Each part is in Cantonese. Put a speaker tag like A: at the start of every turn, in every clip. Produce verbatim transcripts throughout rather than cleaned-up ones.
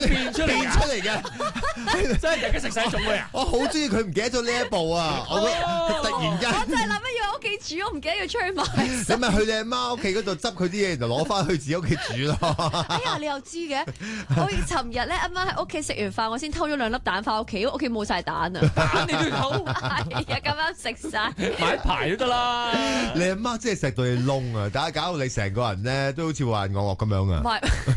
A: 變出嚟
B: 變出嚟嘅，
A: 真係大家食晒種嘅啊！
B: 我好中意佢唔記得咗呢一步啊！我覺得突然間，
C: 我就係諗緊要喺屋企煮，我唔記得要出去買。
B: 你咪去你阿媽屋企嗰度執佢啲嘢，然後攞翻去自己屋企煮咯。
C: 哎呀，你又知嘅？我尋日咧，啱啱喺屋企食完飯，我先偷咗兩粒蛋翻屋企，因為屋企冇晒蛋啊！
A: 蛋你都要偷，
C: 係啊，咁啱食晒。
A: 買一排都得啦。
B: 你阿媽真係錫到你窿啊！大家搞到你成個人咧都好似話我惡咁樣啊！
C: 唔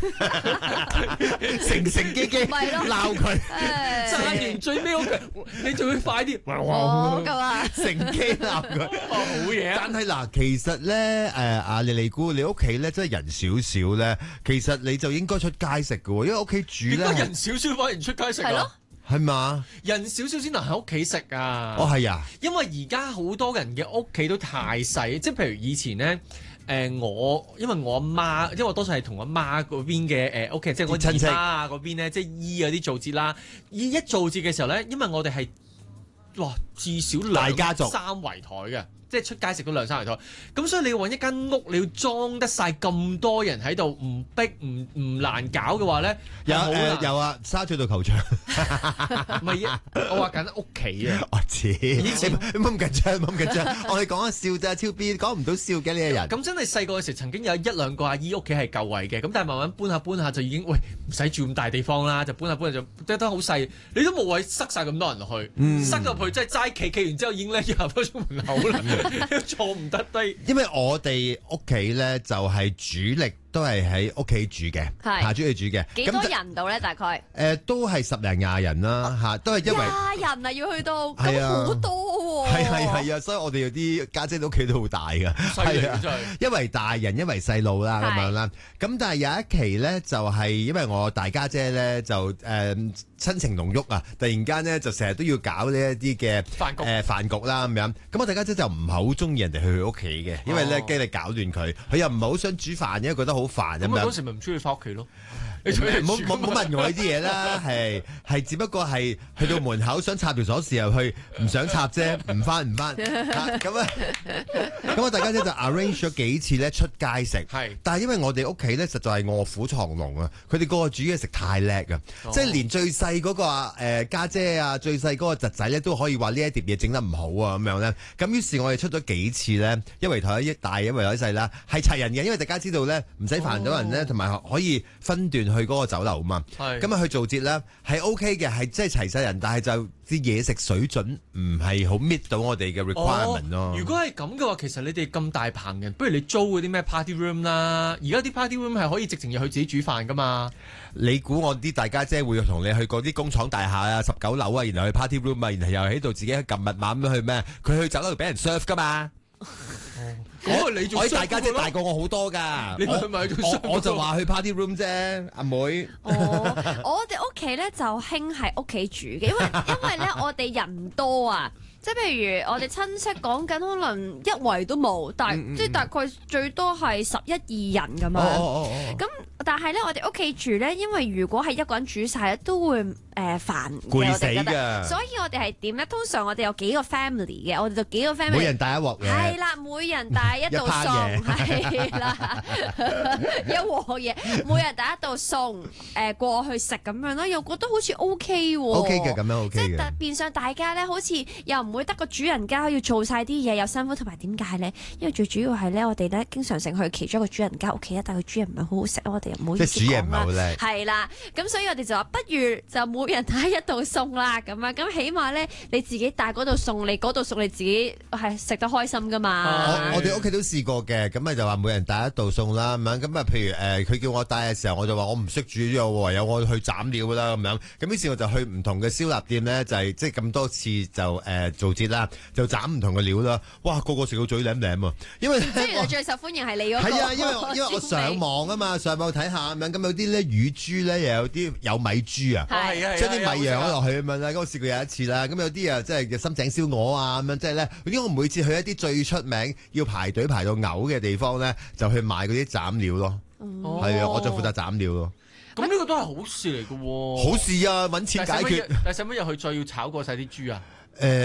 C: 係，
B: 成成機機
C: 咪咯
B: 鬧佢，
A: 爭完最尾嗰句，你仲要快啲。
C: 哦咁啊！
B: 乘機鬧佢。
A: 好嘢啊！
B: 但係嗱，其實咧，誒阿莉莉姑，你屋企咧真係人少少咧，其實你就應該出街食嘅喎，因為屋企煮咧
A: 點解人少少反而出街食啊
C: 係咯？
B: 係嘛？
A: 人少少先能喺屋企食啊！
B: 哦，係啊，
A: 因為而家好多人嘅屋企都太細，即係譬如以前咧，誒、呃、我因為我阿媽，因為我多數係同阿媽嗰邊嘅誒屋企，即係我
B: 親戚
A: 姨媽啊嗰邊咧，即係姨嗰啲做節啦。姨一做節嘅時候咧，因為我哋係哇至少
B: 大家族
A: 兩三圍台嘅。即係出街食到兩三圍台，咁所以你要揾一間屋，你要裝得晒咁多人喺度，唔逼唔唔難搞嘅話咧，
B: 有
A: 係好難
B: 誒有啊，沙咀道球場。
A: 唔係啊，我話緊屋企啊。
B: 我知，以前唔好咁緊張，唔好咁緊張。我哋講下笑咋，超 B 講唔到笑嘅呢個人。
A: 咁真係細個嘅時候，曾經有一兩個阿姨屋企係夠位嘅，咁但係慢慢搬下搬下就已經，喂唔使住咁大地方啦，就搬下搬下就得得好細，你都冇位塞晒咁多人落去，
B: 嗯
A: 塞入去即係齋企企完之後已經咧要行翻出門口啦，坐唔得低。
B: 因為我哋屋企咧就係主力都係喺屋企煮嘅，
C: 係
B: 下煮去煮嘅。
C: 幾多
B: 咁
C: 人度咧？大概
B: 誒都係十零廿人啦，嚇都係因為
C: 廿人啊，要去到
B: 係啊
C: 咁好多喎。
B: 係係係啊，所以我哋有啲家姐都屋企都好大噶，
A: 犀利
B: 係啊
A: 真係。
B: 因為大人，因為細路啦咁樣啦。咁但係有一期咧，就係因為我大家姐咧就誒親情濃郁啊，突然間咧就成日都要搞呢一啲嘅
A: 飯局
B: 誒飯局啦咁樣。咁我大家姐就唔係好中意人哋去佢屋企嘅，因為咧驚你搞亂佢，佢又唔係好想煮飯，因為覺得好煩咁樣。
A: 咁啊嗰時咪唔中意翻屋企咯。你
B: 唔好唔好唔好問我呢啲嘢啦，係係只不過係去到門口想插條鎖匙入去，唔想插啫，唔翻唔翻咁啊！咁我大家姐就 arrange 咗幾次咧出街食，
A: 係
B: 但係因為我哋屋企咧實在係臥虎藏龍啊，佢哋個個煮嘢食太叻啊，
A: 哦
B: 即係連最細嗰個誒家姐啊，最細嗰個侄仔咧都可以話呢一碟嘢整得唔好啊咁樣咧。咁於是我哋出咗幾次咧，一圍台一大一圍台細啦，係齊人嘅，因為大家知道咧唔使煩到人咧，同埋可以分段去嗰個酒樓啊嘛。
A: 係
B: 咁啊去做節咧係 OK 嘅，係即係齊晒人，但係就啲嘢食水準唔係好 meet 到我哋嘅 requirement 咯。
A: 如果係咁嘅話，其實你哋咁大棚人，不如你租嗰啲咩 party room 啦。而家啲 party room 係可以直情入去自己煮飯噶嘛。
B: 你估我啲大家姐會同你去嗰啲工廠大廈啊、十九樓啊，然後去 party room 啊，然後又喺度自己撳密碼咁樣去咩？佢去酒樓度俾人 serve 噶嘛。
A: 嗰個你做
B: 我啲大家姐
A: serve 咯
B: 大過我好多㗎，
A: 你去咪做
B: 我
A: serve
B: 我我就話去 party room 啫，阿妹。
C: 哦，我哋屋企咧就興喺屋企煮嘅，因為因為咧我哋人多啊。即係譬如我哋親戚講緊可能一圍都冇，但係、
B: 嗯嗯
C: 即係大概最多係十一二人咁樣。
B: 哦哦哦
C: 咁但係咧，我哋屋企住咧，因為如果係一個人煮晒咧，都會誒、呃、煩嘅
B: 攰死
C: 我哋覺得
B: 㗎
C: 所以我哋係點咧？通常我哋有幾個 family 嘅，我哋就幾個 family。
B: 每人帶一鑊嘢。
C: 係啦，每人帶一道
B: 一
C: 餸，
B: 趴
C: 係啦，一鑊嘢，每人帶一道餸，誒過去食咁樣咯，又覺得好似 O K 喎。
B: OK 嘅，咁樣 OK
C: 即係特
B: 嘅。
C: 變相大家咧，好似又唔會得個主人家要做晒啲嘢，又辛苦，同埋點解咧？因為最主要係咧，我哋咧經常性去其中一個主人家屋企咧，但係佢煮嘢唔係好好食，我哋又唔好意思
B: 即係煮嘢唔
C: 講啦。
B: 係好叻。
C: 係啦，咁所以我哋就話，不如就每人帶一道餸啦，咁樣咁起碼咧你自己帶嗰道餸，你嗰道餸你自己係食得開心噶嘛。
B: 我我哋屋企都試過嘅，咁咪就話每人帶一道餸啦，咁樣咁啊，譬如誒，佢叫我帶嘅時候，我就話我唔識煮呢個，唯有我去斬料啦咁樣。咁於是我就去唔同嘅燒臘店咧，就係即係咁多次就誒做節啦，就斬唔同嘅料啦。哇，個個食到嘴舐舐啊！因為
C: 即係原來最受歡迎係你嗰個。
B: 係啊，因為因為我上網啊嘛，上網睇下咁樣，咁有啲咧乳豬咧，又有啲有米豬啊。
A: 係啊，
B: 將啲米釀咗落去咁樣啦，咁我試過有一次啦，咁有啲啊即係深井燒鵝啊咁樣，即係咧，因為我每次去一啲最出名要排隊排到嘔嘅地方咧，就去買嗰啲斬料咯，係啊，我就負責斬料咯。
A: 咁呢個都係好事嚟嘅喎。
B: 好事啊，揾錢解決。
A: 但係使乜又去再要炒過晒啲豬啊？
B: 誒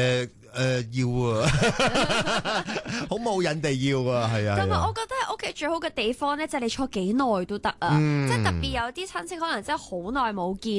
B: 要啊，好冇癮地要啊，係啊。
C: 同埋
B: 係啊
C: 我覺得喺屋企最好嘅地方咧，就係你坐幾耐都得啊，
B: 嗯
C: 即係特別有啲親戚可能真係好耐冇見